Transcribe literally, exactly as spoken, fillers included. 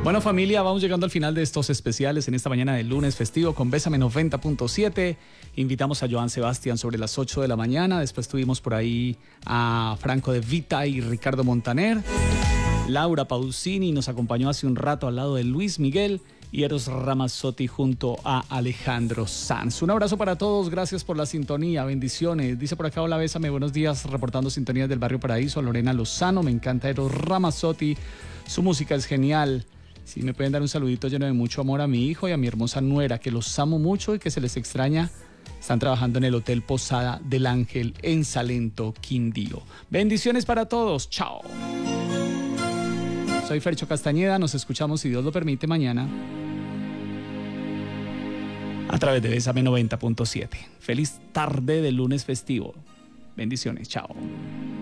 Bueno, familia, vamos llegando al final de estos especiales en esta mañana de lunes festivo con Bésame noventa punto siete. Invitamos a Joan Sebastián sobre las ocho de la mañana. Después tuvimos por ahí a Franco de Vita y Ricardo Montaner. Laura Pausini nos acompañó hace un rato al lado de Luis Miguel y Eros Ramazzotti junto a Alejandro Sanz. Un abrazo para todos, gracias por la sintonía, bendiciones. Dice por acá, hola Bésame, buenos días, reportando sintonías del Barrio Paraíso, Lorena Lozano, me encanta Eros Ramazzotti, su música es genial. Si me pueden dar un saludito lleno de mucho amor a mi hijo y a mi hermosa nuera, que los amo mucho y que se les extraña. Están trabajando en el Hotel Posada del Ángel en Salento, Quindío. Bendiciones para todos, chao. Soy Fercho Castañeda, nos escuchamos si Dios lo permite mañana a través de Bésame noventa punto siete. Feliz tarde de lunes festivo. Bendiciones, chao.